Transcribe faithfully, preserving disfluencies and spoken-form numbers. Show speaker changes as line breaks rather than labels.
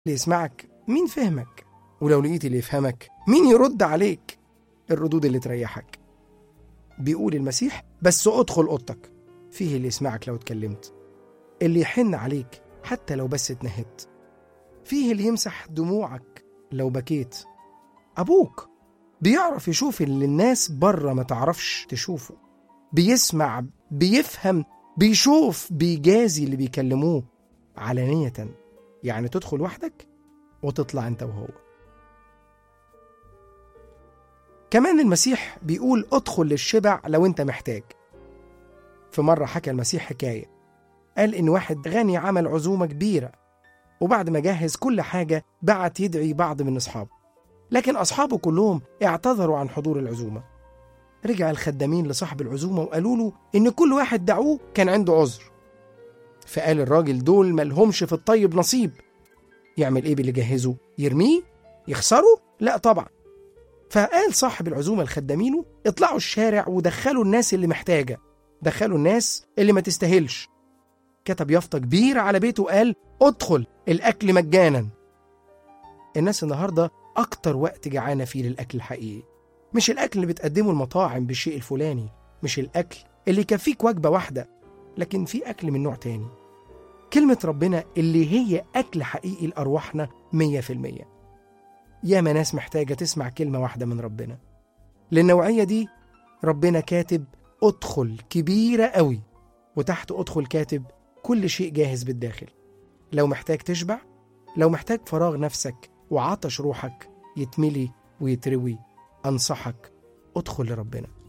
اللي يسمعك مين فهمك؟ ولو لقيت اللي يفهمك مين يرد عليك؟ الردود اللي تريحك. بيقول المسيح بس ادخل اوضتك، فيه اللي يسمعك لو اتكلمت، اللي يحن عليك حتى لو بس اتنهدت، فيه اللي يمسح دموعك لو بكيت. أبوك بيعرف يشوف اللي الناس بره ما تعرفش تشوفه، بيسمع، بيفهم، بيشوف، بيجازي اللي بيكلموه علانية. يعني تدخل وحدك وتطلع انت وهو. كمان المسيح بيقول ادخل للشبع لو انت محتاج. في مرة حكى المسيح حكاية، قال إن واحد غني عمل عزومة كبيرة، وبعد ما جهز كل حاجة بعت يدعي بعض من أصحابه، لكن أصحابه كلهم اعتذروا عن حضور العزومة. رجع الخدامين لصاحب العزومة وقالوا له إن كل واحد دعوه كان عنده عذر. فقال الراجل دول ملهمش في الطيب نصيب. يعمل إيه باللي جهزه؟ يرميه؟ يخسره؟ لا طبعا. فقال صاحب العزومة لخدامينه اطلعوا الشارع ودخلوا الناس اللي محتاجة، دخلوا الناس اللي ما تستاهلش. كتب يافطة كبيرة على بيته وقال ادخل الأكل مجانا. الناس النهاردة أكتر وقت جعانة فيه للأكل الحقيقي، مش الأكل اللي بتقدمه المطاعم بالشيء الفلاني، مش الأكل اللي يكفيك وجبة واحدة، لكن في أكل من نوع تاني، كلمة ربنا اللي هي أكل حقيقي لأرواحنا مية في المية. ياما ناس محتاجة تسمع كلمة واحدة من ربنا. للنوعية دي ربنا كاتب ادخل كبيرة قوي، وتحت ادخل كاتب كل شيء جاهز بالداخل. لو محتاج تشبع، لو محتاج فراغ نفسك وعطش روحك يتملي ويتروي، أنصحك ادخل لربنا.